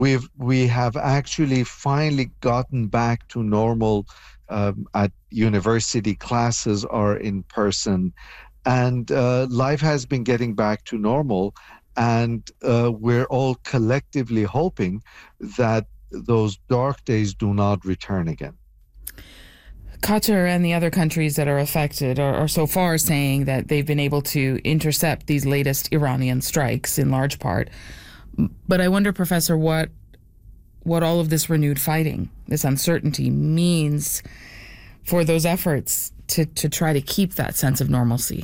We have actually finally gotten back to normal at university classes or in person, and life has been getting back to normal, and we're all collectively hoping that those dark days do not return again. Qatar and the other countries that are affected are so far saying that they've been able to intercept these latest Iranian strikes in large part. But I wonder, Professor, what all of this renewed fighting, this uncertainty, means for those efforts to try to keep that sense of normalcy.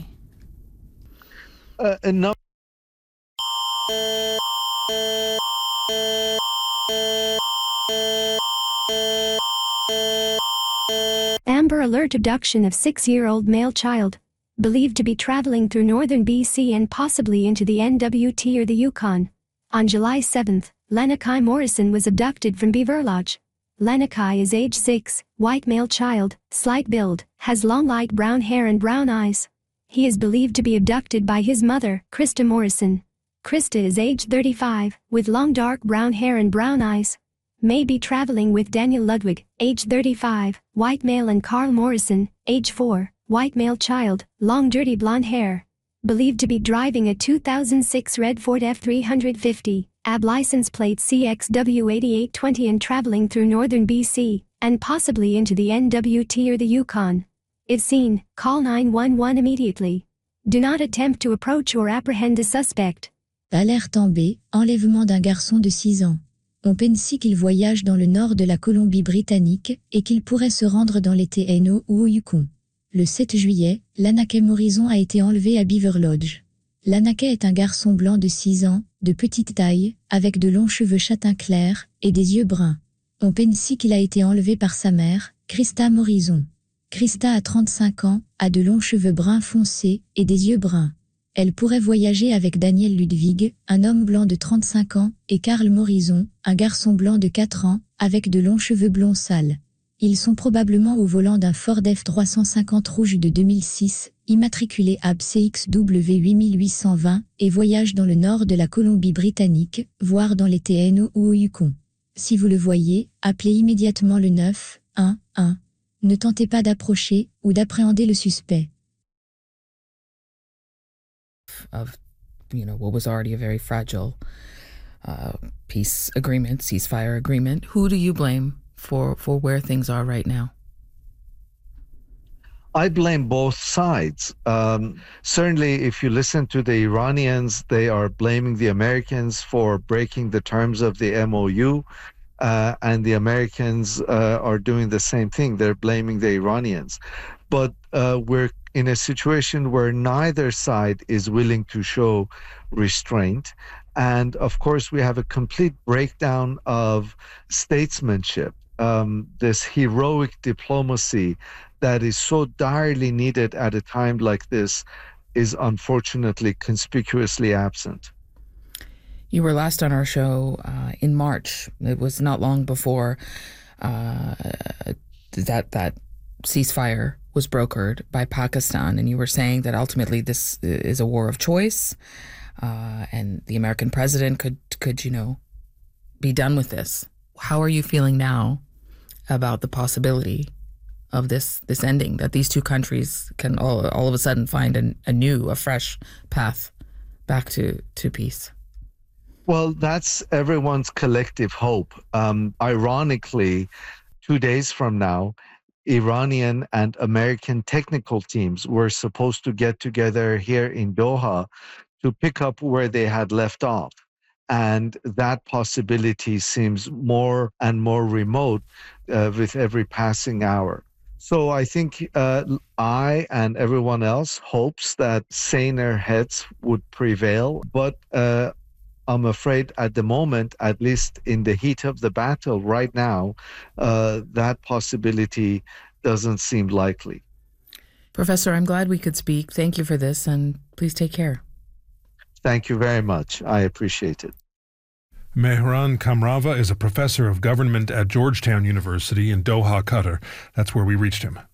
Amber Alert abduction of 6-year-old male child, believed to be traveling through northern BC and possibly into the NWT or the Yukon. On July 7th, Lenakai Morrison was abducted from Beaver Lodge. Lenakai is age 6, white male child, slight build, has long light brown hair and brown eyes. He is believed to be abducted by his mother, Krista Morrison. Krista is age 35, with long dark brown hair and brown eyes. May be traveling with Daniel Ludwig, age 35, white male, and Carl Morrison, age 4, white male child, long dirty blonde hair. Believed to be driving a 2006 red Ford F350, AB license plate CXW8820 and traveling through northern BC, and possibly into the NWT or the Yukon. If seen, call 911 immediately. Do not attempt to approach or apprehend a suspect. Alerte en B, enlèvement d'un garçon de 6 ans. On pense qu'il voyage dans le nord de la Colombie-Britannique et qu'il pourrait se rendre dans les TNO ou au Yukon. Le 7 juillet, Lenakai Morrison a été enlevé à Beaver Lodge. Lenakai est un garçon blanc de 6 ans, de petite taille, avec de longs cheveux châtain clair et des yeux bruns. On pense qu'il a été enlevé par sa mère, Krista Morrison. Krista a 35 ans, a de longs cheveux bruns foncés et des yeux bruns. Elle pourrait voyager avec Daniel Ludwig, un homme blanc de 35 ans, et Carl Morrison, un garçon blanc de 4 ans, avec de longs cheveux blonds sales. Ils sont probablement au volant d'un Ford F350 rouge de 2006, immatriculé AB CXW8820, et voyagent dans le nord de la Colombie-Britannique, voire dans les TNO ou au Yukon. Si vous le voyez, appelez immédiatement le 911. Ne tentez pas d'approcher ou d'appréhender le suspect. Of, what was already a very fragile peace agreement, ceasefire agreement. Who do you blame for where things are right now? I blame both sides. Certainly, if you listen to the Iranians, they are blaming the Americans for breaking the terms of the MOU, and the Americans are doing the same thing. They're blaming the Iranians. But we're in a situation where neither side is willing to show restraint. And of course, we have a complete breakdown of statesmanship, this heroic diplomacy that is so direly needed at a time like this is unfortunately conspicuously absent. You were last on our show in March. It was not long before that ceasefire was brokered by Pakistan, and you were saying that ultimately this is a war of choice, and the American president could be done with this. How are you feeling now about the possibility of this ending, that these two countries can all of a sudden find a fresh path back to peace? Well, that's everyone's collective hope. Ironically, 2 days from now, Iranian and American technical teams were supposed to get together here in Doha to pick up where they had left off. And that possibility seems more and more remote with every passing hour. So I think I and everyone else hopes that saner heads would prevail. But I'm afraid at the moment, at least in the heat of the battle right now, that possibility doesn't seem likely. Professor, I'm glad we could speak. Thank you for this, and please take care. Thank you very much. I appreciate it. Mehran Kamrava is a professor of government at Georgetown University in Doha, Qatar. That's where we reached him.